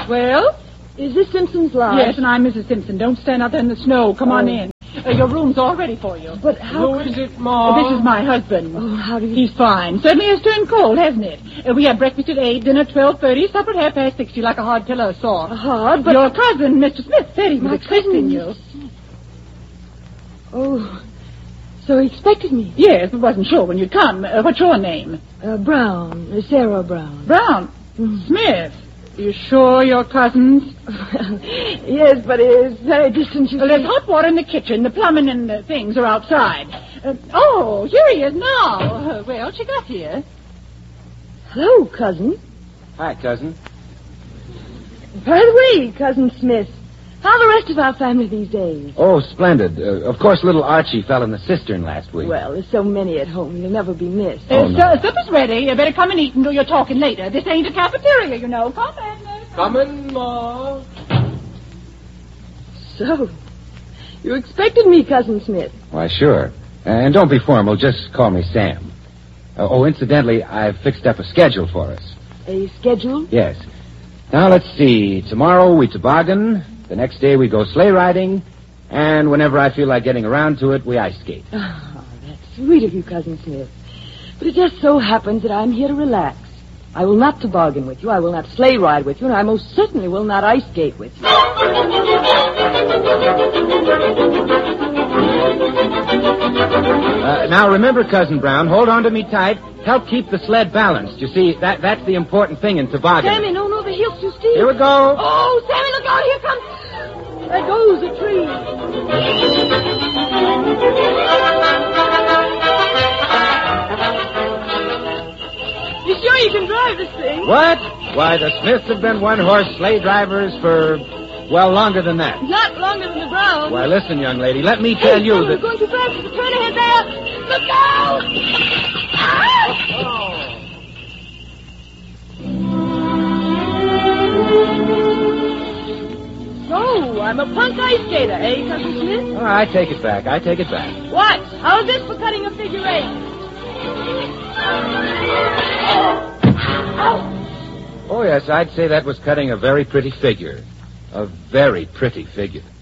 Well? Is this Simpson's lodge? Yes, and I'm Mrs. Simpson. Don't stand out there in the snow. Come on in. Your room's all ready for you. But how... Who is it, Ma? This is my husband. Oh, how do you... He's fine. Certainly has turned cold, hasn't it? We had breakfast at 8, dinner 12:30, supper at 6:30, like a hard pillar of salt. Hard, but... Your cousin, Mr. Smith, said he was expecting you. Oh, so he expected me? Yes, but wasn't sure when you'd come. What's your name? Brown. Sarah Brown. Brown. Smith. You sure you're cousins? Yes, but it's very distant, you see. There's hot water in the kitchen. The plumbing and the things are outside. Here he is now. Well, she got here. Hello, cousin. Hi, cousin. By the way, Cousin Smith, how are the rest of our family these days? Oh, splendid. Of course, little Archie fell in the cistern last week. Well, there's so many at home, you'll never be missed. Supper's ready. You better come and eat and do your talking later. This ain't a cafeteria, you know. Come in. Coming, Ma. So, you expected me, Cousin Smith? Why, sure. And don't be formal. Just call me Sam. Incidentally, I've fixed up a schedule for us. A schedule? Yes. Now, let's see. Tomorrow we toboggan. The next day we go sleigh riding. And whenever I feel like getting around to it, we ice skate. Oh, that's sweet of you, Cousin Smith. But it just so happens that I'm here to relax. I will not toboggan with you. I will not sleigh ride with you. And I most certainly will not ice skate with you. Now, remember, Cousin Brown, hold on to me tight. Help keep the sled balanced. You see, that's the important thing in toboggan. Sammy, no, the hill's too steep. Here we go. Oh, Sammy, look out. Here comes... There goes the tree. You sure you can drive this thing? What? Why, the Smiths have been one-horse sleigh drivers for, well, longer than that. Not longer than the Browns. Why, listen, young lady, let me tell you that... We're going too fast. Turn ahead there. Look out! So, I'm a punk ice skater, eh, Cousin Smith? Oh, I take it back. What? How's this for cutting a figure eight? Oh, yes, I'd say that was cutting a very pretty figure. A very pretty figure.